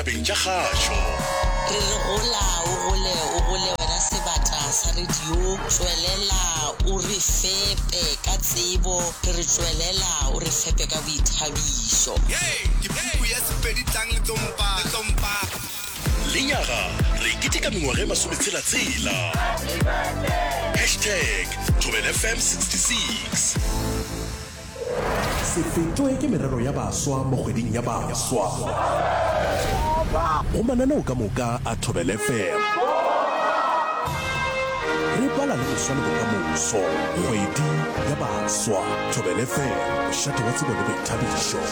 Benja kgasho re gola o gole wena sebata sa radio tswelela o re fepe ka tsebo ke re tswelela o re fepe ka boithabišo ke pupu ya sepedi tlang le tsompa lenyaga re keteka mengwaga e masometshela #ThobelFM66 se fetoe ke merero ya baswa mo kgweding ya baswa go mananeo ka moka a Thobel FM re bala le boswa le bokamoso kgwedi ya baswa Thobel FM mošate wa tsebo le boithabišo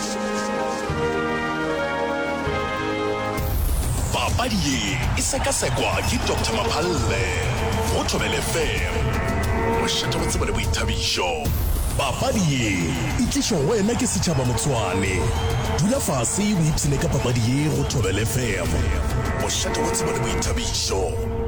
papadi ye e sekasekwa ke Dr. Maphalle go Thobel FM mošate wa tsebo le boithabišo papadi ye e tlišwa go wena ke setšhaba Motswane dula fase o ipsene ka papadi ye go Thobel FM mošate wa tsebo le boithabišo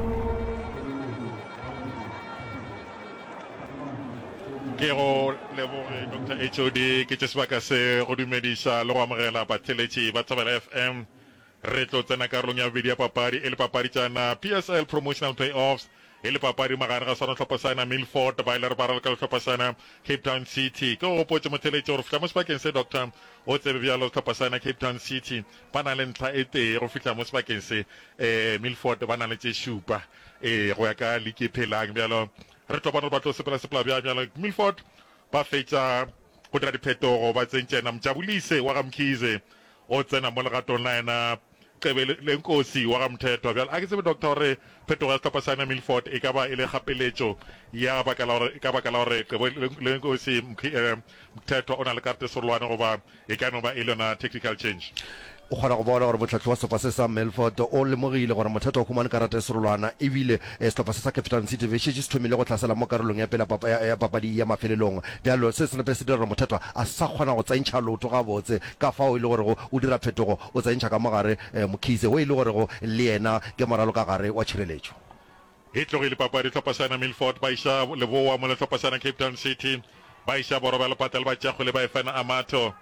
ke go leboge Dr. HOD ke tse sebaka se go dumediša le go amogela batheletši ba Thobel FM re tlo tsena karolong ya bobedi ya papadi e le papadi tšana PSL Promotional Playoffs e le papadi magare ga sona tlhopha sana Milford ba ile re barela ka tlhopha sana Cape Town City ke go potse motheletši gore fihla mo sebakeng se Doctor o tsebe bjalo tlhopha sana Cape Town City ba na le ntlha e tee go fihla mo sebakeng se Milford ba na le tše šupa go ya ka league e phelang bjalo re tlo bona ba tlo sepela bjalo Milford ba fetša go dira diphetogo ba tsentšena Mjabulise wa ga Mkhize o tsena mo legatong la ena le nkosi wa ga Mthethwa bjalo a ke tsebe Doctor gore phetogo ya setlhopha sa Milford e ka ba e le gapeletšo ya baka la gore le nkosi Mthethwa o na le karte serolwane goba e ka no ba e le yona technical change o kgona go bona gore motlhatlhi wa setlhopha se sa Milford o lemogile gore mothata o khumane karata e serolwana ebile setlhopha se sa Cape Town City be šetše se thomile go tlhasela mo karolong ya pela ya papadi ya mafelelong bjalo se senepe se dira gore mothata a sa kgona go tsentšha loto ga botse ka fao e le gore o dira phetogo o tsentšha ka mogare Mkhize o e le gore go le yena ke moralo ka gare wa tšhireletšo e tlogile papadi tlhopha sana Milford ba iša leboa mo le tlhopha sana Cape Town City ba iša borobelo patela ba tšagole ba efana Amato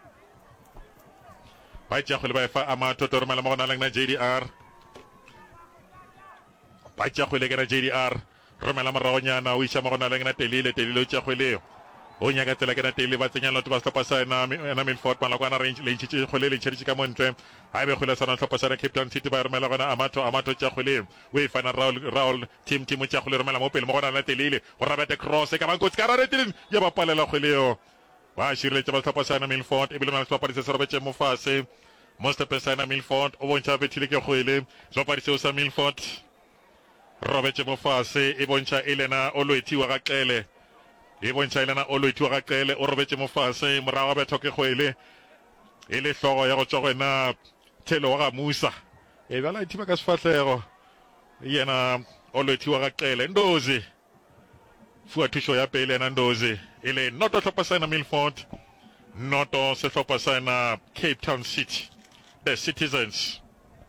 ba tšagole ba efa Amato toromela mo go na leng na JDR ba tšagole ke na JDR romela moragonyana o iša mo go na leng na telile o tšagoleo o nyaka tsela ke na telile ba tsenya lotho ba setlhopha sa ena Milford ba lakwana range le ntšhitše kgole le ntšheditše ka montle a be kgole sana tlhopha sana Cape Town City ba romela gona Amato tšagole o e fana Raul team tšagole romela mo pele mo go na le telile go rabete cross ka bankotsi ka raretileng ya ba palela kgoleo ba šireletša ba setlhopha sana Milford ebile mana setlhopadi se se robetše mo fase mo setlhopha sana Milford o bontšha bethile ke kgwele setlhopadi seo sa Milford robetše mo fase e bontšha e lena o loethiwa ga qele e bontšha e lena o loethiwa ga qele o robetše mo fase morago betho ke kgwele e le hlogo ya go tšwa gwena Thelo wa ga Musa e bjala ithiba ka sefatlhego yena o loethiwa ga qele Ndozi fua thušo ya pele yena Ndozi e le noto setlhopha sana Milford noto setlhopha sana Cape Town City the Citizens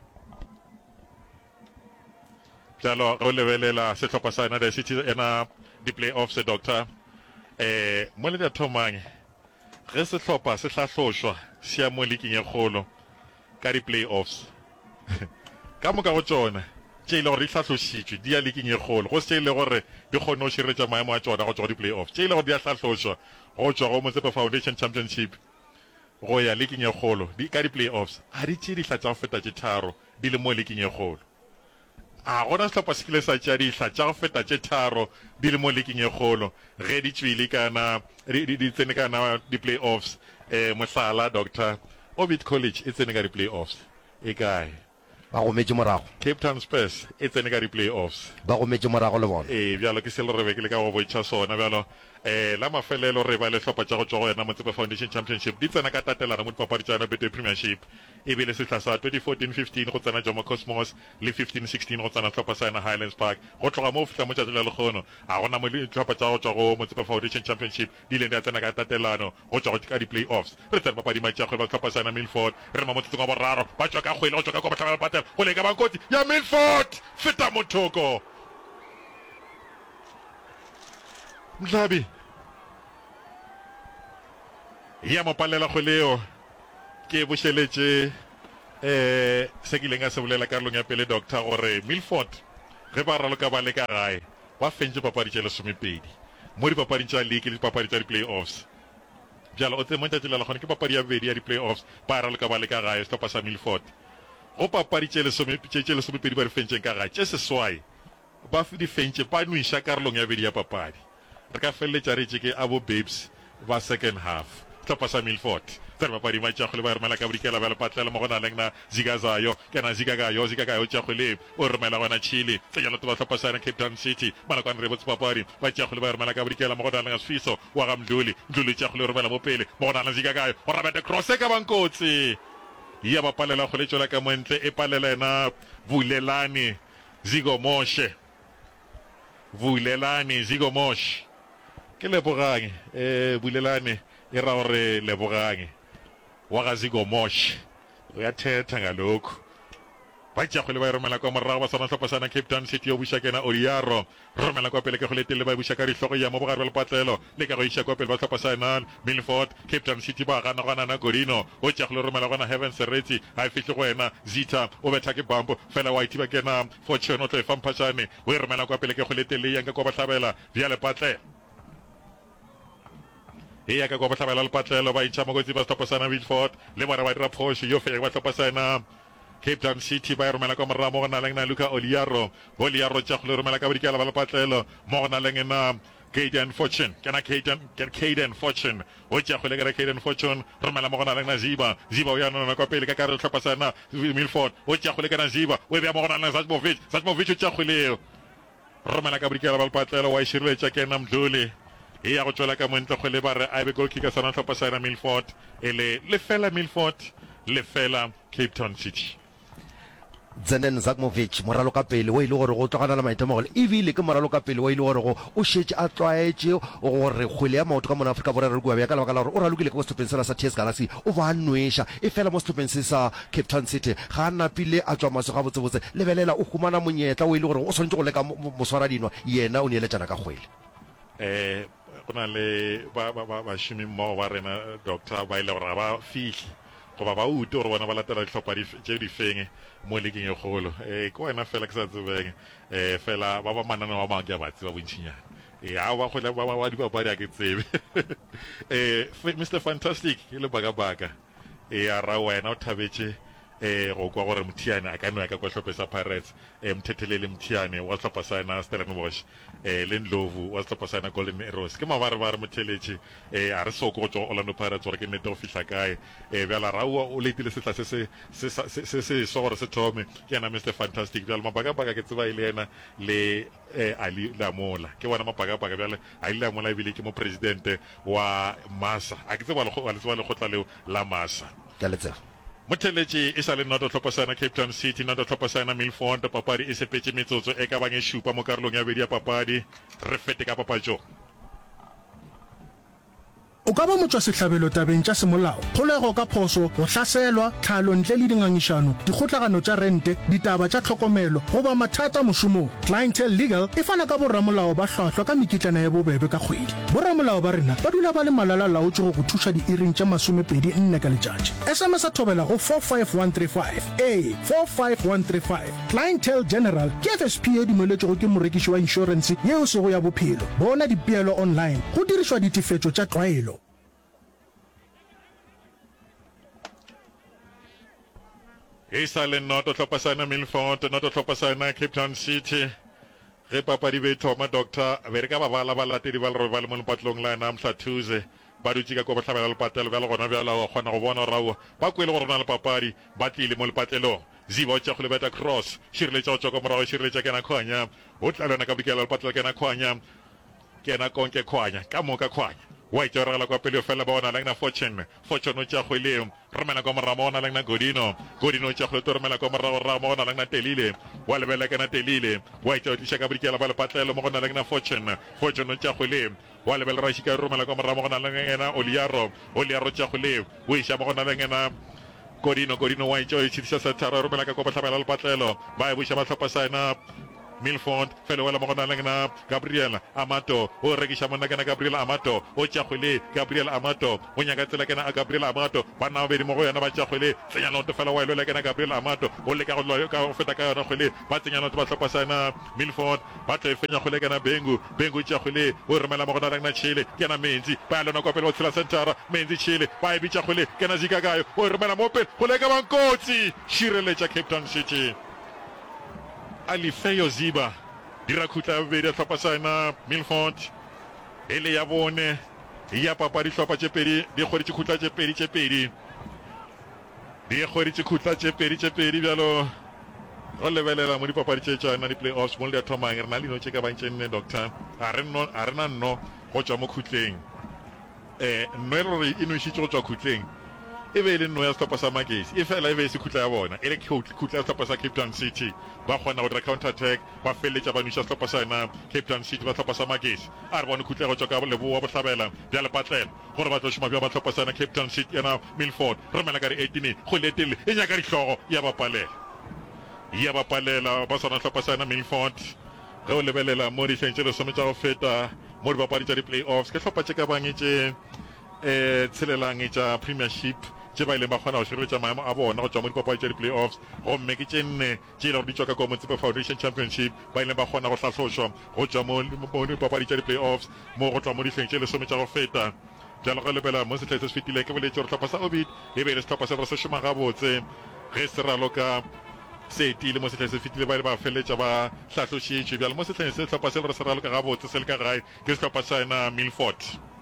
bjalo go lebelela setlhopha sana the Citizens ena di-playoffs Doctor mo le thomang ge setlhopha se hlahlošwa se ya mo leaking ye kgolo ka di-playoffs ka moka go tšona tše ile gore di hlahlošitšwe di ya leaking ye kgolo go se ile gore di kgone go širetša maemo a tšona go tšwa go di-playoffs tše ile gore di a hlahlošwa go tšwa go Motsepe Foundation Championship go ya leaking ye kgolo ka di-playoffs ga di tše dihla tša go feta tše tharo di le mo leaking ye kgolo a gona setlhopha se kile sa tšea dihla tša go feta tše tharo di le mo leaking ye kgolo ge di tšwele kana di tsene kana di-playoffs mohlala Doctor Orbit College e tsene ka di-playoffs e kae ba gometse morago Cape Town Spurs e tsene ka di-playoffs ba gometse morago le bona bjalo ke se le rebe ke le ka go boitšha sona bjalo la mafelelo re ba le tlhopha tša go tšwa go yena Motsepe Foundation Championship di tsena ka tatelano mo dipapadi tša Betway Premiership e bile sehla sa 2014-15 go tsena Jomo Cosmos le 15-16 go tsena tlhopha sa ena Highlands Park go tloga mo fihla mo tšatši la lekgono a gona mo tlhopha tša go tšwa go Motsepe Foundation Championship di ile di a tsena ka tatelano go tšwa go ka di-playoffs re tsena papadi matšakgwele ba tlhopha sa ena Milford re ma motsotsong wa boraro ba tšwa ka kgwele go tšwa ka kwa batlhamela patela go leka bankotsi ya Milford feta mothoko Mhlabi ya mo palela kgweleo ke bošeletše se ke ileng a se bolela karolong ya pele doctor gore Milford ge ba raloka ba le ka gae ba fentse papadi tše lesomepedi mo dipapading tša league le dipapadi tša di-playoffs bjalo o tsemo tšatši la lekgone ke papadi ya bedi ya di-playoffs ba raloka ba le ka gae setlhopha sa Milford go papadi tše lesomepedi ba di fentšeng ka gae tše seswai ba di fentše ba nwiša karolong ya bedi ya papadi re ka feleletša re tše ke abo babes ba second half setlhopha sa Milford tsere papadi ba tšagole ba romela ka bodikela ba lepatlela mo go na leng na zigazayo kena zigagayo tšagole o romela gona chile tsejalo to ba tlhopha sa Cape Town City malakwane re botse papadi ba tšagole ba romela ka bodikela mo go na leng Sfiso wa ga Mdluli tšagole romela mo pele mo go na leng zigagayo o rabete cross ka bankotsi ya ba palela go le tšola ka montle e palela ena Vulelani Zigomoshe ke lebogang Bulelane e ra gore lebogang wa ga Zigomoshe o ya thetha ngalokho ba tšagole ba romela kwa morago ba sona tlhopha sana Cape Town City o buša kena Oliaro romela kwa pele ke go letele ba buša ka dihlogo ya mo bogare ba lepatlelo le ka go iša kwa pele ba tlhopha sana Milford Cape Town City ba gana na Godino o tšagole romela gona Heaven Sereti a fihle go wena Zita o betha ke bampo fela wa ithiba kena Fortune o tlo e famphašane o e romela kwa pele ke go letele yang ka kwa ba tlhabela bja lepatle ya ka kwa ba tlhabela lepatlelo ba itšha mogotsi ba tlhopha sana Milford le bona ba dira phošo yo fega ba tlhopha sana Cape Town City ba romela ka moramo go na leng na Luka Oliaro tšagole romela ka bodikela ba lepatlelo mo go na leng na Caden Fortune Caden Fortune o tšagole ka Caden Fortune romela mo go na leng na Ziba o ya nona kwa pele ka kare tlhopha sana Milford o tšagole ka na Ziba o bea mo go na leng Zazmovic o tšagole romela ka bodikela ba lepatlelo wa ishireletša ke na Mdluli e ya go tšwela ka montle go le ba re a be goal kicker sana tlhopha sana Milford e le fela Milford le fela Cape Town City Zenen Zagmovic moralo ka pele o ile gore go tlogana le maitemogelo ebile ke moralo ka pele o ile gore go o šetše a tlwaetše gore kgwele ya maoto ka mona Afrika Borwa re kua bja ka lebaka la gore o ralokile ke setlhopheng sela sa TS Galaxy o ba nweša e fela mo setlhopheng se sa Cape Town City ga a napile a tswa maso ga botsebotse lebelela o humana monyetla o ile gore o tshwanetse go leka moswara dinwa yena o neeletšana ka kgwele go na le bašomi mmogo ba rena doctor ba ile gore ga ba fihle goba ba ute gore bona ba latela ditlhopha tše di feng mo leking e kgolo ke wena fela ke sa tsebeng fela ba manane wa mang ke a batse ba bontšhinyana a ba kgole wa dipapadi a ke tsebe Mr Fantastic ke le baka a ra wena o thabetše go kwa gore Mthiane a ka no ya ka kwa tlhophe sa Pirates Mthethelele Mthiane wa tlhopha sana Stellenbosch le Ndlovu wa tlhopha sana Golden Arrows ke mabare ba re motheletše a re soko go tswa Orlando Pirates gore ke nnete go fihla kae bjala raua o letile setla se so gore se thome ke yena Mr Fantastic bjale mabaka ke tseba ile yena le Ali Lamola ke bona mabaka bjale Ali Lamola ebile ke mo presidente wa Masa a ke tseba le khotla leo la Masa ka letsega motheletše e sa le noto tlhopha sana Cape Town City noto tlhopha sana Milford papadi e sepetše metsotso e ka bang e šupa mo karolong ya bedi ya papadi re fete ka papatšo o ka ba motswasehlabelo tabeng tša semolao kgolego ka phoso go hlaselwa tlhalo ntle le dingangišano dikgotlagano tša rente ditaba tša tlhokomelo goba mathata mošomong Clientele Legal e fana ka borramolao ba hlwahlwa ka mekitlana ya bobebe ka kgwedi borramolao ba rena ba dula ba le malala-laotše go go thuša diiring tša 24 ka letšatši SMS a thobela go 45135 45135 Clientele General ke FSP e dumeletšego ke morekiši wa inšorense yeo sego ya bophelo bona dipeelo online go dirišwa ditifetšo tša tlwaelo e sa le noto tlhopha sana Milford noto tlhopha sana Cape Town City ge papadi be thoma doctor be re ka ba bala ba latedi ba le mo lepatlong la namhla Tuesday ba dutse ka kwa ba tlhabela lepatelo bjale gona bjala o kgona go bona raua ba kwele gore na le papadi ba tlile mo lepatlelong Ziba o tšagole beta cross šireletša go tswa kwa morago šireletša kena khwanya o tla lona ka bodikela lepatlelo kena khwanya kena konke khwanya ka moka khwanya wa itse regela kwa pele fela ba bona leng na Fortune o tšagole romela kwa morago bona leng na Godino o tšagole to romela kwa morago bona leng na Telile wa lebela kena Telile wa itse o tliša ka bodikela ba lepatlelo mo gona leng na Fortune o tšagole wa lebela rašika romela kwa morago bona leng ena Oliaro tšagole o iša mo gona leng ena Godino wa itse o itšhidiša sa tharo romela ka kwa ba tlhabela lepatlelo ba e buša ba tlhopha sana Milford fele wela mo gona le na Gabriel Amato o rekisha mona kana Gabriel Amato o tšagwele Gabriel Amato o nyaka tsela kana Gabriel Amato bana ba di mo go yana ba tšagwele tsenya lonto fela wa ile le kana Gabriel Amato o le ka go feta ka yona gwele ba tsenya lonto ba tlhopa sana Milford ba tle fenya gwele kana Bengu tšagwele o remela mo gona le na Chile kana Menzi ba le no kopela o tshela center Menzi Chile ba e bitša gwele kana Zikagayo o remela mo pele go le ka bankotsi shireletša Cape Town City Alifeyo Ziba dira khutla ya bobedi a tlhopha sana Milford ele ya bone ya papadi tlhopha tše pedi di kgoditše khutla tše pedi bjalo go lebelela mo dipapadi tše tšana di-playoffs mo le di a thomang re na le dino tše ka bantše nne doctor a re na nno go tšwa mo khutleng nno e re gore e nošitše go tšwa khutleng e be e le nno ya setlhopha sa Magesi e fela e be e se khutla ya bona e le khutla ya setlhopha sa Cape Town City ba kgona go dira counter attack ba feleletša ba noša setlhopha sa yona Cape Town City ba setlhopha sa Magesi a re bone khutla go tšwa ka leboa bohlabela bja lepatlela gore ba tlo šoma bja ba setlhopha sa yona Cape Town City yana Milford re mela ka re 18 go letele e nyaka dihlogo ya bapalela ba sona setlhopha sa yona Milford ge o lebelela mo dihleng tše lesome tša go feta mo dipapadi tša di-playoffs ke tlhopha tše ka bange tše tshelelang tša premiership tše ba ileng ba kgona go šireletša maemo a bona go tšwa mo dipapadi tša di-playoffs gomme ke tše nne tše e le gore di tšwa ka Komotsepe Foundation Championship ba ileng ba kgona go hlahlošwa go tšwa mo dipapadi tša di-playoffs mo go tšwa mo dihleng tše lesome tša go feta bjalo go lebela mo setlheng se se fetileng ke boletše gore tlhopha sa Obid e be le setlhopha se re se šoma gabotse ge se raloka se etile mo setlheng se fetile ba ile ba feleletša ba hlahlošitšwe bjalo mo setlheng se tlhopha se le re se raloka gabotse se le ka gae ke setlhopha sa yena Milford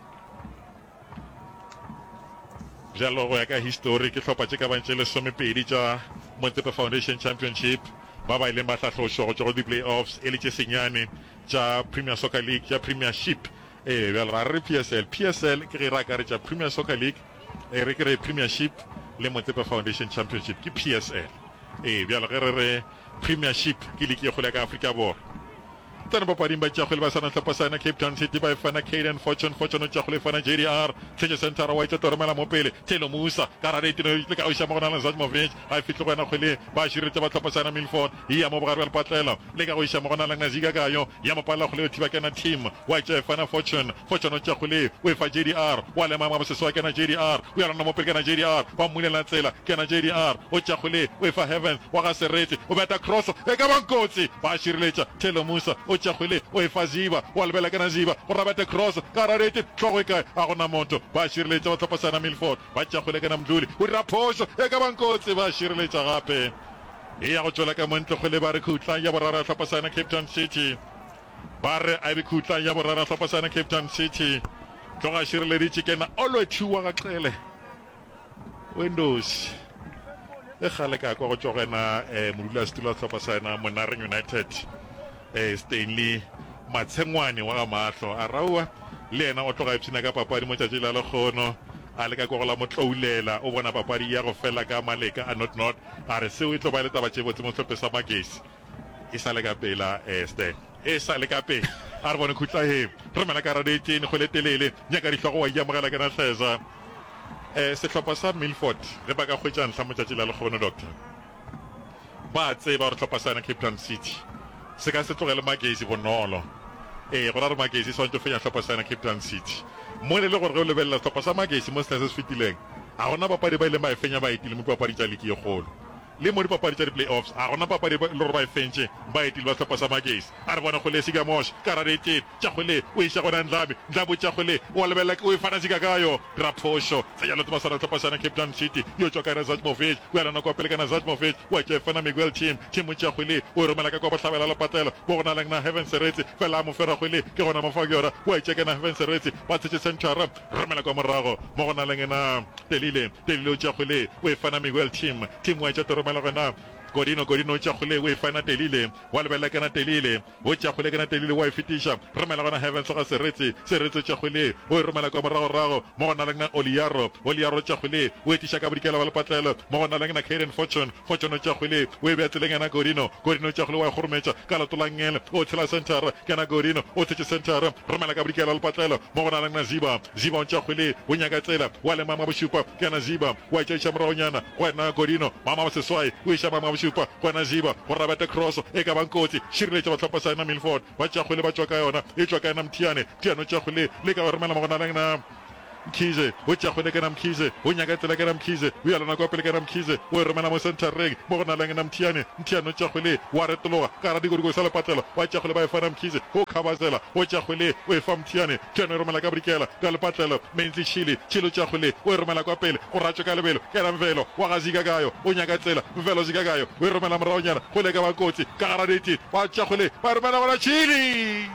bjalo go ya ka history ke tlhopha tše ka bantše lesomepedi tša Motsepe Foundation Championship ba ileng ba hlahlošwa go tšwa go di-playoffs e le tše senyane tša Premier Soccer League tša Premiership bjalo ga re PSL ke ge ra kare tša Premier Soccer League re ke re Premiership le Motsepe Foundation Championship ke PSL bjalo ge re re Premiership ke league ye kgole ka Afrika Borwa tsana papading ba tšagole ba sana tlhopha sana Cape Town City ba fana Caden Fortune o tšagole fana JDR tšhetše center wa itse toromela mo pele Telo Musa ka rare tino le ka oša mo gona le Zajmovic a fihle go yana kgwele ba širetše ba tlhopha sana Milford ya mo bogare ba lepatlela le ka go iša mo gona le Zikagayo ya mo palla kgwele thiba kana team wa itse fana Fortune o tšagole o fa JDR wa le mama se swa kana JDR o ya rona mo pele kana JDR ba mmulela tsela kana JDR o tšagole o fa Heaven wa ga Seretse o beta cross e ka bankotsi ba šireletša Telo Musa tšagwele o efa Ziba wa lebela kana Ziba go rabete cross ka rarete tlogo kae a gona moto ba šireletša ba tlhopha sana Milford ba tšagwele kana Mdluli o dira phošo e ka bankotsi ba šireletša gape e ya go tšwela ka montle kgwele ba re khutlang ya borara tlhopha sana Cape Town City ba re a be khutlang ya borara tlhopha sana Cape Town City tloga šireleditše kena olwethiwa ga qele Windows e gale ka kwa go tšogena modulasetulo a tlhopha sana Monareng United Stanley Matshengwane wa ga mahlo a raua le yena o tloga ipshina ka papadi mo tšatši la lekgono a le ka kwa go la motloulela o bona papadi ya go fela ka maleka a not a re seo e tlo ba le taba tše botse mo tlhophe sa Magesi e sa le ka pela Stan e sa le ka pele a re bone khutla he re mena ka radetšene go le telele nyaka dihlogo wa iamogela kana tlhesa setlhopha sa Milford ge ba ka hwetša ntlha mo tšatši la lekgono doctor ba tseba gore tlhopha sa yona Cape Town City se ka se tlogele Magesi bonolo go ra re Magesi swantse o fenya tlhopha sa yona Cape Town City mo le gore ge o lebelela tlhopha sa Magesi mo setlha se se fetileng a gona papadi ba ile ba e fenya ba etile mo dipapadi tša league ye kgolo le mo dipapadi tša di-playoffs a gona papadi le gore ba e fentše ba etile ba tlhopha sa Magesi a re bona kgole sika mosh ka raretšene tšakgole o iša gona ndlabe tšakgole o lebelela o e fana Zikagayo dira phošo tsenya loto ba sana tlhopha sana Cape Town City yo tšwa kana Zajmovic o ya lana kwa pele kana Zajmovic wa tše fana Miguel team o tšakgole o e romela ka kwa bohlabela la patela bo gona leng na Heaven Seretse fela a mo fera kgwele ke gona mofakiora wa itše kana Heaven Seretse ba tšhetše centara romela kwa morago mo gona leng na telile o tšakgole o e fana Miguel team wa itše toromela gona Godino o tšakgole o e fana telile wa lebelela kana telile o tšakgole kana telile wa e fetiša romela gona Heaven soga Seretse tšakgole o e romela kwa morago mo gona leng na Oliaro tšakgole o etiša ka bodikela ba lepatlelo mo gona leng na Caden Fortune o tšakgole o e bea tseleng yana Godino tšakgole wa e kgorometša ka latolangele o tshela centara kana Godino o tšhetše centara romela ka bodikela ba lepatlelo mo gona leng na Ziba o tšakgole o nyaka tsela wa le mama bošupa kana Ziba wa tšeiša moragonyana go ena Godino mama ba seswai o iša mama bosupa gona ziba go rabata cross e ka bankotsi shireletša batlhopha sa ena Milford ba tša kgwele ba tswa ka yona e tswa ka ena Mthiane tša kgwele le ka romela mogona lena Mkhize o tša kgwele ka na Mkhize o nyaka tsela ka na Mkhize o ya lona kwa pele ka na Mkhize o romela mo center ring mo gona lena Mthiane o tša kgwele wa retologa ka ra digoriko sa lepatlela wa tša kgwele ba e fa na Mkhize o khabazela o tša kgwele o e fa Mthiane o romela ka brikela ka lepatlelo Menzi Chile tša kgwele o romela kwa pele go ratšwe ka lebelo ka na Mvelo wa ga zika kayo o nyaka tsela Mvelo zika kayo o romela moraonyana go le ka bakotsi ka gara deti wa tša kgwele ba romela gona Chile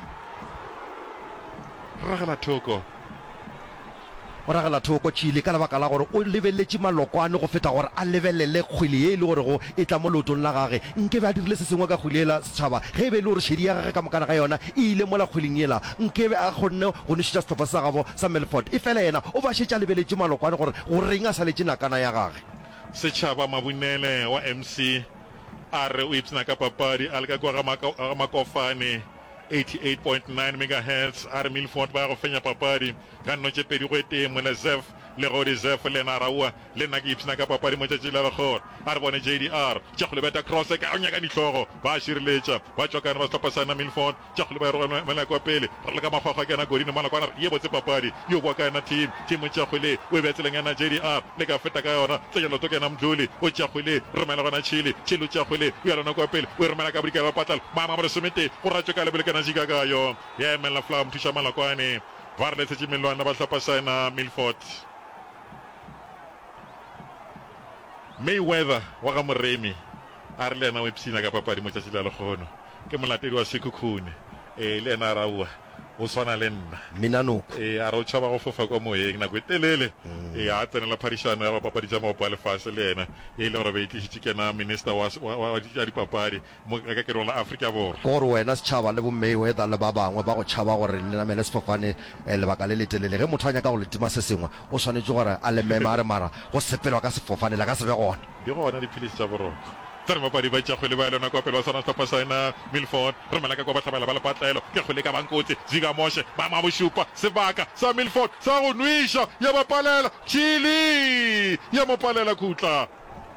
ragela thoko o ragela thoko Chile ka lebaka la gore o lebeletse malokwane go feta gore a lebelele kgwele e le gore go e tla mo leotong la gage nke be a dirile se sengwe ka kgwele ela setšhaba ge e be e le gore šedi ya gage ka mokana ga yona e ile mola kgweleng ela nke be a kgonne go nošetša setlhopha sa gabo sa Milford e fela yena o ba šetša lebeletse malokwane gore go reng a sa letse nakana ya gage setšhaba mabunele wa MC a re o ipsena ka papadi a le ka kwa ga Makofane 88.9 megahertz a re Milford ba go fenya papadi ka nnotše pedi go eteng mo le Zef le go di Zef le na raua le nna ke ipsena ka papadi mo tšatši la legoro a re bone JDR tša go le beta cross ka o nyaka ditlogo ba šireletša ba tswa kana ba setlhopha sa ena Milford tša go le ba romela kwa pele re le ka makgwakgwa ke yana Godini malakwana ye botse papadi yo bua ka ena team tša go le o e betseleng yana JDR le ka feta ka yona tsenyaloto ke ena Mdluli o tša go le romela gona Chile tša go le o ya lona kwa pele o e romela ka brika ba patlala mama mo resomete go ratšwe ka lebele kana zika kayo ya emela flam thuša malakwane ba re letsetše melwana ba tlhopha sa ena Milford Mayweather wa ga Moremi a re le ena o ipsina ka papadi mo tšatši la lekgono ke molatedi wa Sekhukhune le ena a raua o swana le nna Minanoko a re o tšhaba go fofa kwa moyeng nako e telele a tsenela phadišano ya bapapadi tša maopo a lefase le ena e le gore ba itlišitše kena minister wa dipapadi ka kerong la Afrika Borwa gore wena setšhaba le bo Mayweather le ba bangwe ba go tšhaba gore le namele sefofane lebaka le letelele ge motho a nyaka go letima se sengwe o swanetse gore a le meme a re mara go sepelwa ka sefofane la ka se be gona di gona dipilisi tša boroko tsare mapadi ba tša kgwele ba lona kwa pele wa sona setlhopha sa ena Milford romela ka kwa batlhabela ba lepatlelo ke kgwele ka bankotse zika moshe ba mabosupa sebaka sa Milford sa go nwiša ya bapalela Chile ya mopalela khutla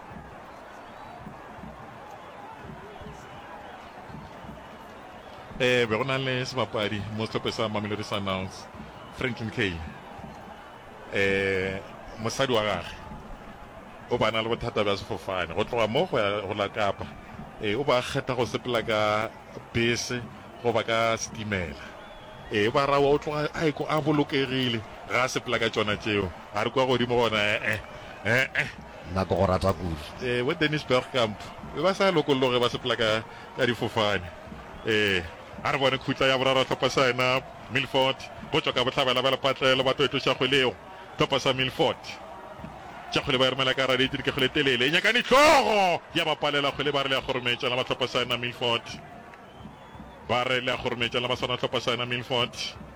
be go na le sebapadi mo setlhophe sa Mamelodi Sundowns Franklin Kane mosadi wa gage o ba na le bothata bja sefofane go tloga mo go la Kapa o ba kgetha go sepela ka bese go ba ka stimela o ba rawa o tloga a bolokegile ga a sepela ka tsona tšeo a re kwa godimo gona nako go rata kudu we Dennis Bergkamp ba sa lokologe ba sepela ka difofane a re bone khutla ya boraro tlhopha sa ena Milford bo tswa ka botlhabela ba lepatlelo ba toetotša kgweleo tlhopha sa Milford tša kgwele ba e romela ka raditi ke kgwele telele e nyakane tlogo ya bapalela kgwele ba re le ya kgorometša la ba tlhopha sa ena Milford ba re le ya kgorometša la ba swana tlhopha sa ena Milford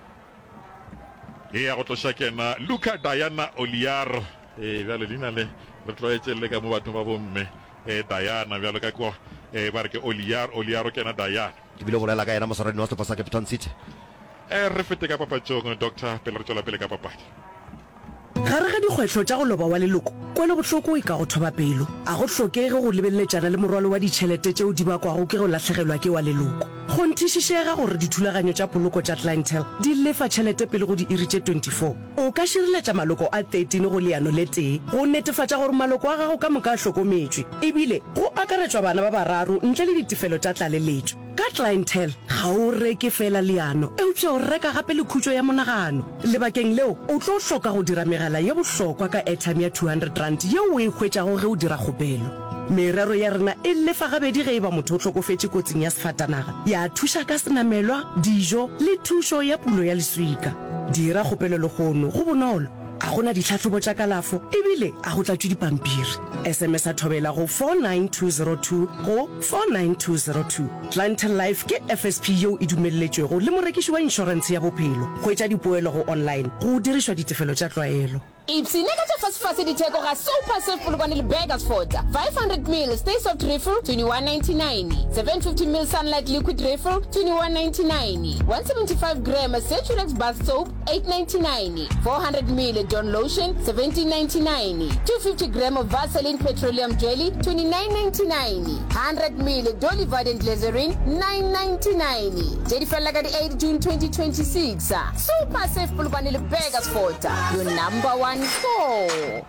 e ya go tloša kena Luka Diana Oliaro bjale leina le re tloetšelele ka mo batho ba bomme Diana bjalo ka kwa ba re ke Oliaro kena Diana ke bile bolela ka yena moswarani wa setlhopha sa Capital City re fete ka papatšong doctor pele re tswela pele ka papadi gare ga dikgwetlho tša go loba wa leloko kwele bohloko e ka go thoba pelo a go hlokege go lebeletšana le morwalo wa ditšhelete tšeo di bakwago ke go latlhegelwa ke wa leloko go nthišišega gore dithulaganyo tša poloko tša Clientele di lefa tšhelete pele go di iri tše 24 o ka šireletša maloko a 13 go leano le tee go netefatša gore maloko a gago ka moka a hlokometšwe ebile go akaretšwa bana ba bararo ntle le ditefelo tša tlaleletšo ka Clientele ga o reke fela leano eupša o reka gape le khutšo ya monagano lebakeng leo o tlo hloka go dira megala ye bohlokwa ka airtime ya 200 rand yeo o e hwetšago ge o dira kgopelo merero ya rena e lefa gabedi ge e ba motho o tlhokofetše kotsing ya sefatanaga ya thuša ka senamelwa dijo le thušo ya pulo ya leswika dira kgopelo le gono go bonolo a gona ditlhatlhobo tša kalafo ebile a go tlatšwe dipampiri SMS a thobela go 49202 go 49202 Clientele Life ke FSP yeo e dumelletšwego le morekiši wa inšorense ya bophelo go etša dipoelo go online go dirišwa ditefelo tša tlwaelo ipsine ka tšafasefase ditheko ga super safe polokwane le Bakersford 500 ml stay soft refill 21.99 750 ml sunlight liquid refill 21.99 175 gram Ceturex bath soap 8.99 400 ml Dawn lotion 17.99 250 gram of Vaseline petroleum jelly 29.99 100 ml Dolly Varden glycerin 9.99 Jadi fella ka di 8 June 2026 super safe polokwane le Bakersford your number one store.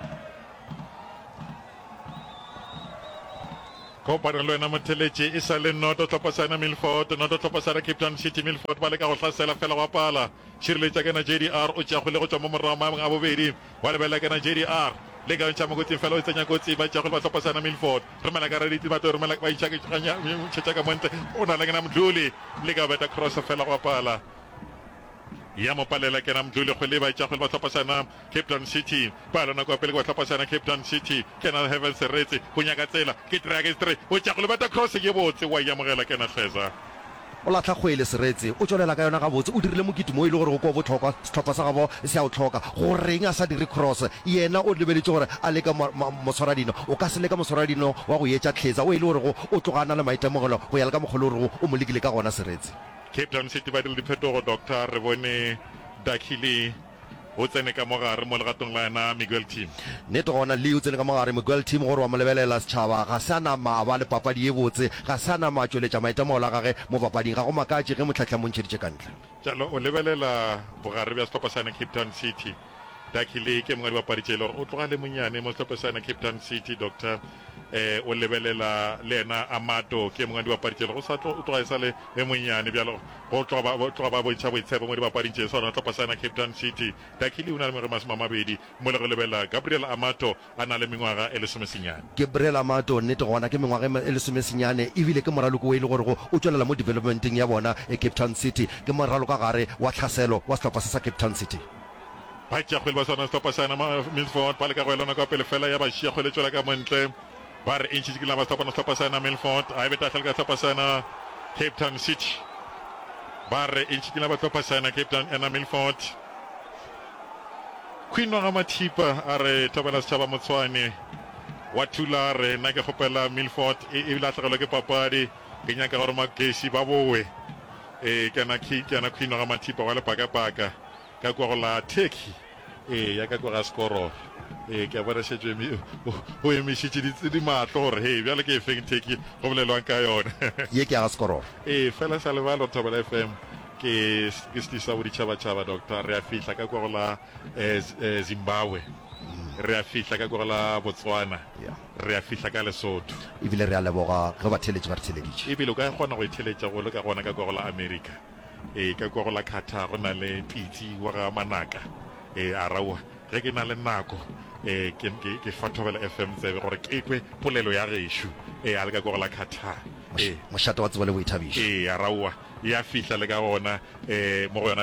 Kopana lo ena motheletše e sa le noto tlhopasana Milford noto tlhopasana Cape Town City Milford ba le ka go hlasela fela wa pala šireletša kana JDR o tšea go le go tšwa mo morago maemong a bobedi wa lebela kana JDR le ka ntšha mokotsing fela o tsenya kotsi ba tšea go ba tlhopasana Milford romela ka rediti ba to romela ba itšhaka ka monte o na le kana mdluli le ka beta cross fela wa pala ya mo palela ke na mdluli go le ba tšea go ba tlhopasana Cape Town City ba lona kwa pele go tlhopasana Cape Town City ke na Heaven Seretse go nyaka tsela ke drag straight o tšea go le beta cross ke botse wa ya mogela ke na Kheza o latlha kgwele Seretse o tswelela ka yona ga botse o dirile mokiti mo ile gore go kwa botlhokwa setlhopha sa gabo se a o tlhoka go reng a sa dire cross yena o lebeletse gore a le ka moswaradino o ka se le ka moswaradino wa go yetša tlhetsa o ile gore o tlogana le maitemogelo go ya le ka mogolo gore o mo lekile ka gona Seretse Cape Town City ba dile diphetogo doctor re bone Dakili o tsene ka mogare mo legatong la ena Miguel team nete gona le o tsene ka mogare Miguel team gore wa mo lebelela setšhaba ga se a nama ba le papadi e botse ga se a nama a tšweletša maitemogelo a gage mo papading ga go makatše ge motlhatlha mo ntšheditše ka ntle jalo o lebelela bogare bja setlhopha sa Cape Town City Dakili ke mongwe wa dipapaditše le gore o tloga le monyane mo setlhopha sa Cape Town City doctor o lebelela le ena Amato ke mongwe wa dipapaditše le go sa tloga e sa le monyane bjalo go tloga ba bontšha boitshepo mo dipapaditše sona setlhopha sa Cape Town City Dakili o na le mengwaga masome a mabedi mo le go lebelela Gabriel Amato a na le mengwaga e lesomesenyane Gabriel Amato nnete gona ke mengwaga e lesomesenyane ebile ke moraloko o ile gore o tswelela mo developmenteng ya bona e Cape Town City ke moraloko gare wa tlhaselo wa setlhopha sa Cape Town City ba tšea kgwele ba sona setlhopha sa Milford ba le ka go elana kwa pele fela ya ba šia kgwele tswela ka montle ba re intšhi ke la ba setlhopha sa Milford a e betatlhale ka setlhopha sa Cape Town City ba re intšhi ke la ba setlhopha sa Cape Town ena Milford Queen wa Mathipa a re thobela setšhaba Motswane wa thula re nna ke kgopela Milford e latlhegelwa ke papadi ke nyaka gore Magesi ba bowe kana Queen wa Mathipa wa le paka ka kwa go la Turkey ya ka kwa ga skoro ke a bona shetse o emishitse di matlo gore he bjale ke e feng Turkey go bolelwang ka yona ye ke a skoro fela sa lebalo Thobela FM ke stisa bo ditšhabatšhaba doctor re a fihla ka kwa go la Zimbabwe re a fihla ka kwa go la Botswana re a fihla ka Lesotho ebile re a leboga ge ba theletše ba re theleditše ebile o ka kgona go itheletša go le ka gona ka kwa go la America ka kwa go la Qatar go na le pitsi wa ga Manaka a raua ge ke na le nako ke fa Thobela FM tsebe gore ke kwe polelo ya gešo a le ka kwa go la Qatar mošate wa tsebo le boithabišo a raua ya fihla le ka gona mo go yona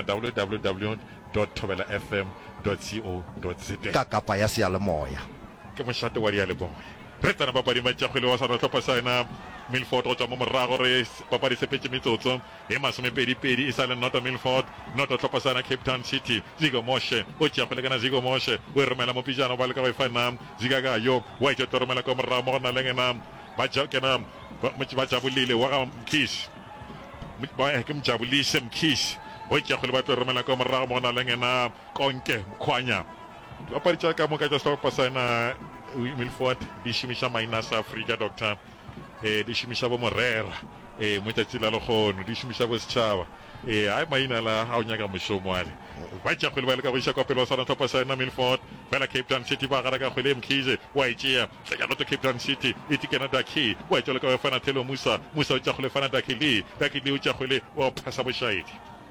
www.thobelafm.co.za ka kapa ya seyalemoya ke mošate wa dialeboya re tsena papadi matšakgwele wa sana tlhopha sa ena Milford go tswa mo morago re papadi sepetse metsotso e masomepedipedi e sa le noto Milford noto tlhopha sa ena Cape Town City Zigo Moshe o tšea kgwele kana Zigo Moshe o e romela mo pijana ba le ka go e fana Zigagayo wa itse to romela ka morago mo go na leng ena ba jabolile wa ga Mkhish ke mjabulise Mkhish o tšea kgwele ba tlo romela ka morago mo go na leng ena Konke Mkhwanya papadi tša ka moka tša setlhopha sa ena Milford di šomiša maina sa Afrika doctor di šomiša bo morera mo tšatši la lekgono di šomiša bo setšhaba ai maina la a o nyaka mošomo ale ba tšea kgwele ba le ka go iša kwa pele wa sana tlhopha sa ena Milford fela Cape Town City ba gara ka kgwele Mkhize wa e tšea tšeanoto Cape Town City e tikena Daki wa e tšwele ka go fana Thelo Musa o tšea kgwele fana Dakili o tšea kgwele wa phasa bošaedi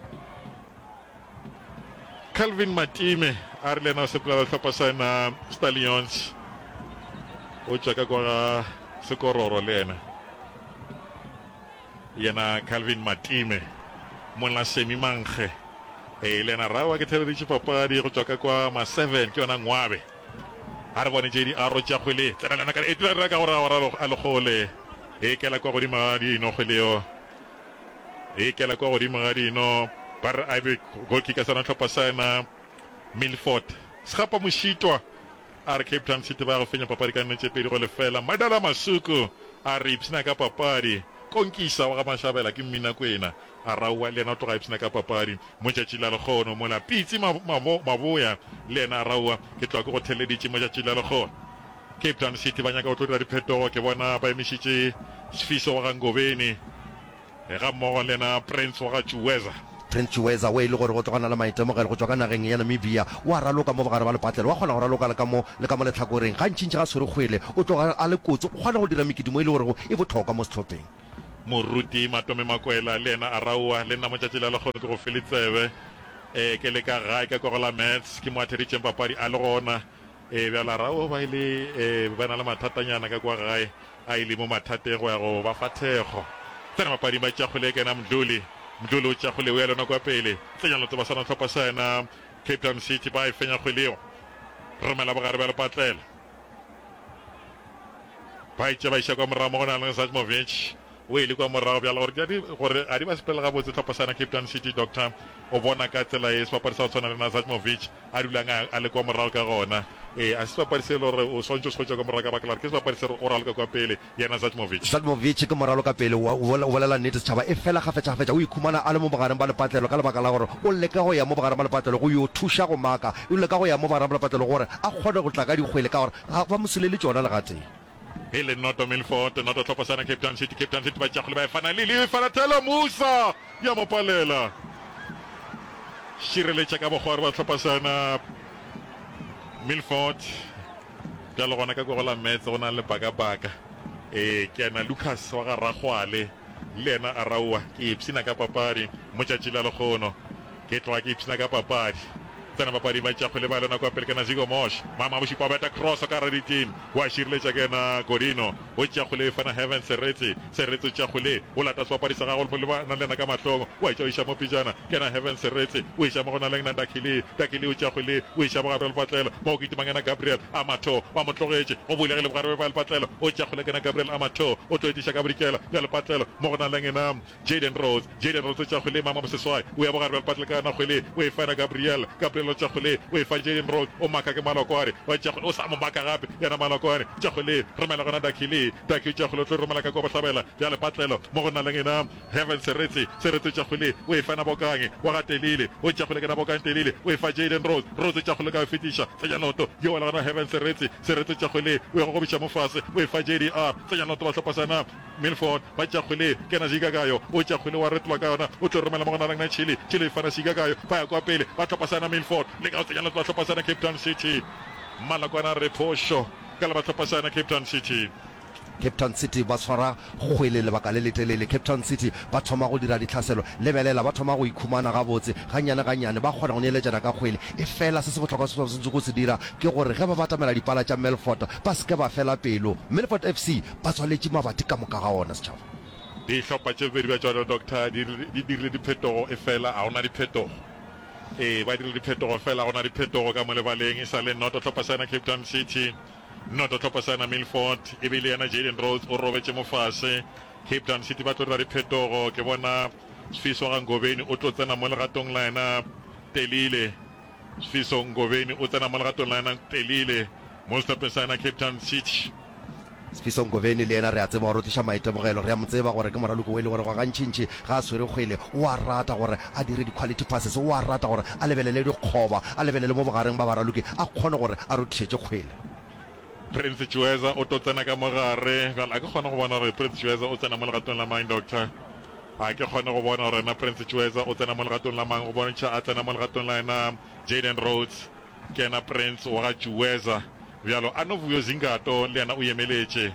Calvin Matime a re le ena o sepolela tlhopha sa ena Stallions o tšwa ka kwa sekororo le ena yena Calvin Matime mona Semi Mankge le ena rawa ke theleditše papadi go tšwa ka kwa ma 7 ke yona Ngwabe a re bone JDR o tšea kgwele tsena lena ka e tla ka gore a legole kela kwa godimo ga dino kgweleo kela kwa godimo ga dino ba re a be goalkicker sana tlhopha sa ena Milford Schapa Moshitwa a re Cape Town City ba go fenya papadi ka nnete pedi go lefela. Madala Masuku a re ipsina ka papadi konkisa wa ga Mashabela ke mmina kwena a raua le ena o tloga ipsina ka papadi mo tšatši la lekgono mola pitsi maboya le ena a raua ke tloa ke go theleditše mo tšatši la lekgono. Cape Town City ba nyaka go tlo dira diphetogo ke bona ba emišitše Sifiso wa ga Ngobeni ga mmogo le ena Prince wa ga Chuweza. Prince Chuweza we ile gore go tsogana le maitemogelo go tswa ka nageng ya Namibia wa raloka mo bogare ba lepatlelo wa kgona go raloka le ka mo letlhakoreng ga ntšintši ga swere kgwele o tloga a le kotsi o kgona go dira mekitimo e le gore e botlhokwa mo setlhopheng. Moruti Matome Makwela le ena a raua le nna mo tšatši la lekgono ke go fele tsebe ke le ka gae ka kogola mats ke mo atheditšeng papadi a le gona bjala rao ba ile ba na le mathatanyana ka kwa gae a ile mo mathateng go ya go ba fa thekgo tsena mapadi ba tšakgole kena Mdluli o tšakgole o ya lona kwa pele tsenya lotse ba sana tlhopha sa ena Cape Town City ba e fenya kgweleo romela bogare ba lepatlela ba itše ba iša kwa morago mo go na le Sajmovic o ile kwa morago bjala gore a di ba sepela ga botse tlhopha sa ena Cape Town City doctor o bona ka tsela e sepapadi sa go tshwana le na Sajmovic a dulang a le kwa morago ka gona a sepapadi se le gore o swantse o se go tšwa kwa morago ka bakela ke sepapadi se o raloka kwa pele yena Sajmovic ke moralo ka pele o bolela nnete setšhaba e fela gafetša o ikhumana a le mo bogareng ba lepatlelo ka lebaka la gore o leka go ya mo bogareng ba lepatlelo go yo thuša go maka o leka go ya mo bogareng ba lepatlelo gore a kgone go tla ka dikgwele ka gore ga ba mosolele tšona le gateng e le Noto Milford Noto tlhopha sana Cape Town City ba tšagole ba e fana le Fanatelo Musa ya mopalela šireletša ka bogware ba tlhopha sana Milford bjalo gona ka kogola metse go na le baka ke ana Lucas wa ga Ragwale le ena a raua ke ipsina ka papadi mo tšatši la lekgono ke tloga ke ipsina ka papadi tsena papadi ba tšakgole ba lona kwa pele kana Zigo Mosh mama bošipa beta cross ka raditin wa šireletša kena Godino o tšakgole fana Heaven Seretse o tšakgole o lata sepapadi sa gago le ba na lena ka mahlongo wa itša o iša mo pijana kena Heaven Seretse o iša mo go na leng na Dakile o tšakgole o iša mo gare lepatlelo mo o kitimang ena Gabriel Amato wa mo tlogetše o bulegile bogare ba lepatlelo o tšakgole kena Gabriel Amato o tlo etiša ka borikela ya lepatlelo mo go na leng ena Jaden Rose o tšakgole mama moseswai o ya bogare ba lepatlelo ka nakgwele o e fana Gabriel o tšakgole o e fa Jaden Rose o maka ke Malokwane wa tšakgole o sa mo maka gape yana Malokwane tšakgole romela gona Dakile tšakgole o tlo romela ka kwa bohlabela ya lepatlelo mo go na leng ena Heaven Seretse tšakgole o e fana Bokange wa ga Telile o tšakgole ke na Bokange Telile o e fa Jaden Rose tšakgole ka fetiša tsenya noto yo wala gona Heaven Seretse tšakgole o ya go biša mo fase o e fa JDR tsenya noto ba tlhopha sana Milford ba tšakgole ke na Zigagayo o tšakgole wa retloa ka yona o tlo romela mo go na leng na Chile e fana Zigagayo ba ya kwa pele ba tlhopha sana Milford le ka o tsenya noto ba tlhopha sana Cape Town City Malakwana Reposho ka le ba tlhopha sana Cape Town City ba tshwara kgwele lebaka le letelele Cape Town City ba thoma go dira ditlhaselo lebelela ba thoma go ikhumana ga botse ganyane ba kgona go neeletšana ka kgwele e fela se botlhokwa se se go se dira ke gore ge ba batamela dipala tša Melfort ba seke ba fela pelo Melfort FC ba tswaletše mabati ka moka ga ona setšhaba dihlopha tše bedi ba tšwana doctor di dirile diphetogo e fela a gona diphetogo ba dirile diphetogo fela a gona diphetogo ka mo lebaleng e sa le Noto tlhopha sana Cape Town City Noto tlhopha sana Milford e bile yana Jaden Rose o robetše mo fase Cape Town City ba tlo dira diphetogo ke bona Sifiso ga Ngobeni o tlo tsena mo legatong la ena Telile Sifiso Ngobeni o tsena mo legatong la ena Telile mo setlhopheng sa ena Cape Town City Sifiso Ngobeni le ena re a tseba gore o tiša maitemogelo re a mo tseba gore ke moraloko o e le gore go gantšintši ga a swere kgwele o a rata gore a dire di-quality passes o a rata gore a lebelele dikgoba a lebelele mo bogareng ba baraloki a kgone gore a rothišetše kgwele Prince Chuweza o tlo tsena ka mogare a ke kgone go bona gore Prince Chuweza o tsena mo legatong la mang doctor a ke kgone go bona gore na Prince Chuweza o tsena mo legatong la mang o bontšha a tsena mo legatong la ena Jaden Rhodes ke ena Prince wa ga Chuweza bjalo Anovuyo Zingato le ena o emeletše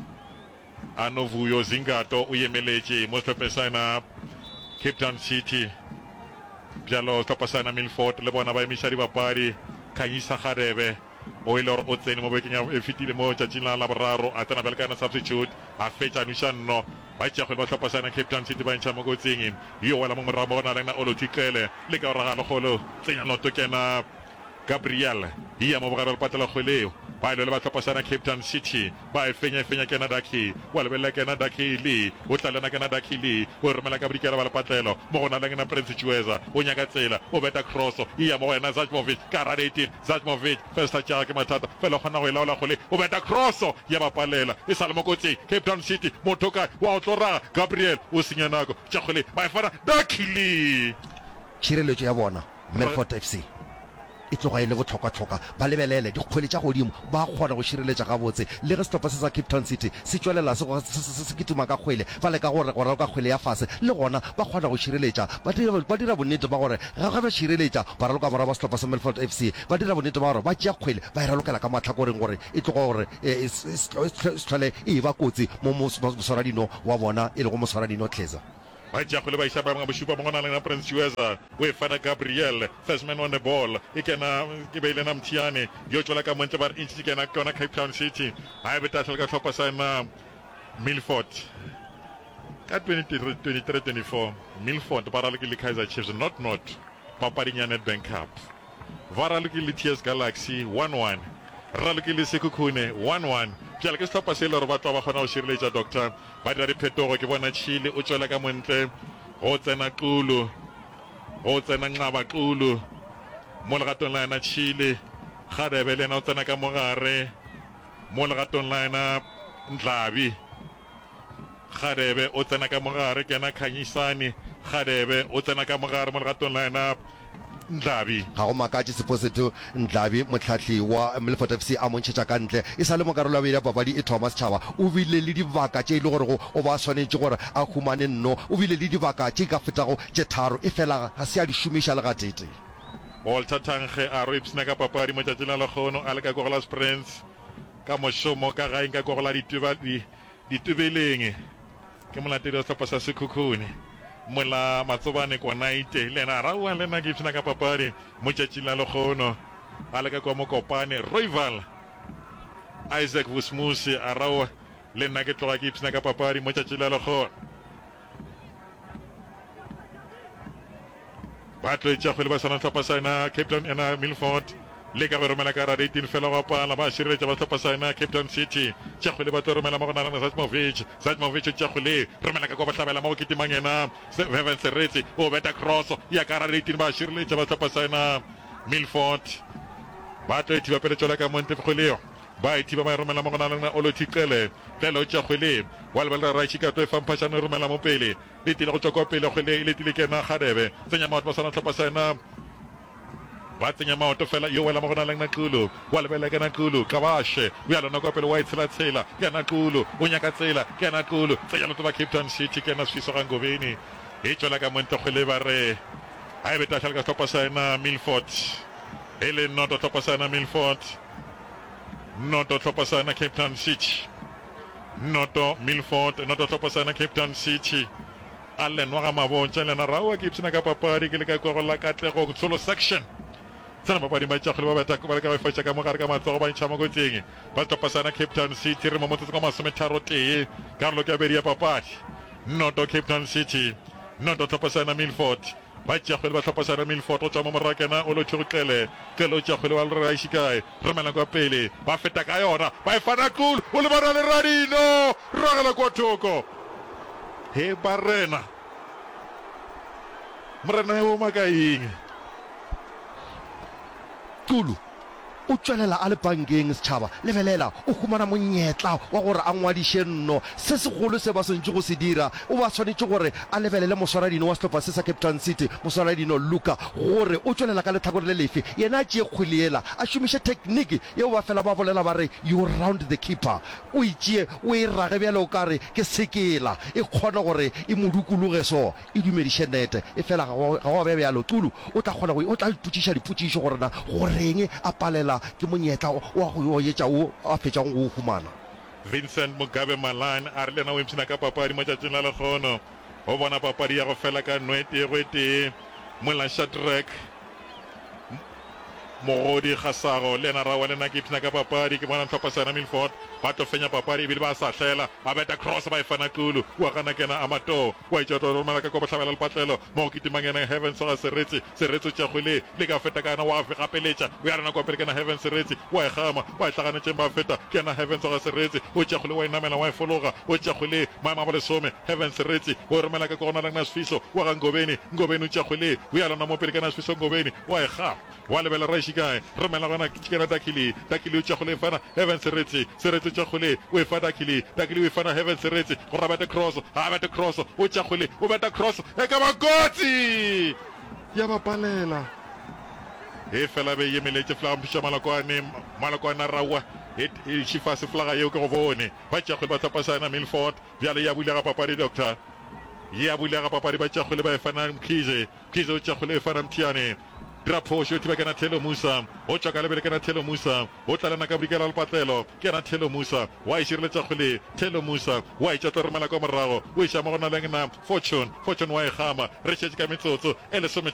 mo setlhopheng sa ena Cape Town City bjalo setlhopha sa ena Milford le bona ba emiša dibapadi Khanyisa Kgarebe o ile gore o tsene mo bekeng e fetile mo tšatšing la boraro a tsena bjale ka ena substitute a fetša nuša nno ba tšakgole ba tlhopha sa ena Cape Town City ba ntšha mo kotsing yo wela mo morago mo go na le na Olotikele le ka gore ga legolo tsenya noto ke ena Gabriel ya mo bogare lepatlelo kgweleo ba ile le ba tlhopasana Cape Town City ba e fenya kena Daki wa lebella kena Daki le o tla lena kena Daki le o romela ka bodikela ba le patlelo mo gona le ngena Prince Chiweza o nyaka tsela o beta cross ia mo wena Zajmovic Karadetin Zajmovic first touch ke mathata fela gona go ilaola gole o beta cross ya ba palela e sale mo kotsi Cape Town City motoka wa o tlora Gabriel o senya nako tša gole ba e fana Daki le tshireletso ya bona Melfort FC e tloga ile botlhokwa ba lebelele dikgwele tša godimo ba kgona go šireletša gabotse le ge setlhopha se sa Cape Town City se tswelela se kituma ka kgwele ba leka gore ka kgwele ya fase le gona ba kgona go šireletša ba dira bonnete ba gore ga ba šireletša ba raloka mora ba setlhopha sa Melfort FC ba dira bonnete ba gore ba tšea kgwele ba e ralokela ka matlhakoreng gore e tloga gore e tlhole e ba kotsi mo moswaradino wa bona e le go moswaradino Tlheza ba tša go le ba isa ba bošupa mo gona lena Prince Chiweza o e fana Gabriel first man on the ball e kena ke beile na Mthiane yo tšwela ka montle ba re intši kena ke yona Cape Town City a e betatlhele ka tlhopha sa na Milford ka 23-24 Milford ba raloke le Kaizer Chiefs not papading ya Nedbank Cup ba raloke le TS Galaxy 1-1 raloke le Sekhukhune 1-1 pjale ke setlhopha se e le gore ba tloa ba kgona go šireletša doctor ba dira diphetogo ke bona Chile o tswela ka montle go tsena Qulu go tsena Nxaba Qulu mo legatong la yena Chile Gadebe le yena o tsena ka mogare mo legatong la yena Ndlabi Gadebe o tsena ka mogare ke yena Khanyisane Gadebe o tsena ka mogare mo legatong la yena Ndlabi ga go makatše seposeto Ndlabi motlhatlhi wa Melfort FC a montšhetša ka ntle e sa le mo karolo ya bedi ya papadi e thoma setšhaba o bile le dibaka tše e le gore o ba swanetše gore a humane nno o bile le dibaka tše ka fetago tše tharo e fela ga se a di šomiša le ga tete Walter Tangge a re ipsena ka papadi mo tšatši la lekgono a le ka Gogolas Prince ka mošomo ka gaeng ka Gogola ditubeleng ke molatedi wa setlhopha sa Sekhukhune mola Matsobane kwa naite le na rawa le na ke ipsena ka papadi mo tšatši la lekgono a le ka kwa Mokopane rival Isaac Vusmusi a rawa le nna ke tloga ke ipsena ka papadi mo tšatši la lekgono ba tloetša kgwele ba sana setlhopha sa yena Cape Town ena Milford le ka go romela ka rara 18 fela go pala ba šireletša ba setlhopha sa yena Cape Town City tša kgwele ba tlo romela mo go na le Zajmovic tša kgwele romela ka kwa ba hlabela mo go ketimang yena Veven Seretse o beta cross ya ka rara 18 ba šireletša ba setlhopha sa yena Milford ba tlo ethiba pele tšwela ka monte kgweleo ba ethiba ba romela mo go na le Olothikele tlelo tša kgwele wa lebelela raitšhikato e famphašane romela mo pele le tile go tšwa kwa pele kgwele e letile kena Gadebe tsenya maoto ba sana setlhopha sa yena ba tsenya maoto fela yo wela mo go na le Qulu wa lebelela ke Qulu Kabashe o ya lona kwa pele wa itshela ke Qulu o nyaka tsela ke Qulu tsenya lotho ba Cape Town City ke Sfiso ga Ngobeni e tšwela ka monte kgwele ba re a e betatlhele ka setlhopha sa yena Milford e le noto setlhopha sa yena Milford noto setlhopha sa yena Cape Town City noto Milford noto setlhopha sa yena Cape Town City a lenwa ga mabontša lena rawa ke ipsena ka papadi ke le ka kogola katlegong solo section tsena papadi ba tšakgole ba beta ba le ka befatša ka mogare ka matsogo ba ntšha mo kotseng ba setlhopha sa yena Cape Town City re mo motsotso ka 30 karolo ke ya bedi ya papadi noto Cape Town City noto setlhopha sa yena Milford ba tšakgole ba setlhopha sa yena Milford go tšwa mo morakena o Olothikele kelo tšakgole ba le raišikae romela kwa pele ba feta ka yona ba e fana Qulu o le bona le Radino ragela kwa thoko he barena morena o makaing Qulu o tswelela a le bankeng setšhaba lebelela o humana monyetla wa gore a ngwadiše nno se segolo se ba swantše go se dira o ba swanetše gore a lebelele moswaradino wa setlhopha se sa Cape Town City moswaradino Luka gore o tswelela ka letlhakore le lefe yena a tšee kgwele ela a šomiše technique yeo ba fela ba bolela ba re you round the keeper o itšee o e rage bjale o ka re ke sekela e kgona gore e modukologe so e dumediše nete e fela ga wa be bjalo Qulu o tla kgona o tla ipotšiša dipotšišo gorena goreng a palela ke monyetla wa go yetša o a fetšang go humana Vincent Mugabe Malan a re lena o ipsena ka papadi mo tšatšing la lekgono go bona papadi ya go fela ka nwete go tee mola Shadrack Mogodi Kgasago le ena rawa lena ke ipsena ka papadi ke bona setlhopha sa yena Milford ba tlo fenya papadi ebile ba sa hlela ba beta cross ba e fana kulu wa kana kena amato wa itse to romela ka go tlhabela lepatlelo mo ke timangena Heaven so Seretse tša khwele le ka feta kana wa fe gapeletša o ya rena kwa pele kana Heaven Seretse wa e gama wa e tlagane tšeng ba feta kena Heaven so Seretse o tša khwele wa inamela wa e fologa o tša khwele maema ba lesome Heaven Seretse o romela ka kona la Nasfiso wa ga Ngobeni o tša khwele o ya lana mo pele kana Nasfiso Ngobeni wa e ga wa lebela raishi kae romela gona kena Dakili o tša khwele fana Heaven Seretse tša khwele o e fa Dakili o e fana Heaven Seretse go rabata cross o tša khwele o beta cross e ka ba kotsi ya ba palela e fela be ye meletse flaga mpisha malakwane rawa e shifa se flaga yeo ke go bone ba tša khwele ba tsapasana Milford bjale ya bulega papadi doctor ya bulega papadi ba tša khwele ba e fana Mkhize o tša khwele e fana Mtiane Draposho tiba kana Thelo Musa o tša ka lebele kana Thelo Musa o tlalana ka bodikela lepatlelo kana Thelo Musa wa e šireletša kgwele Thelo Musa wa e tša tlo remela kwa morago o iša mo go na leng na Fortune wa e gama re šetše ka metsotso e lesome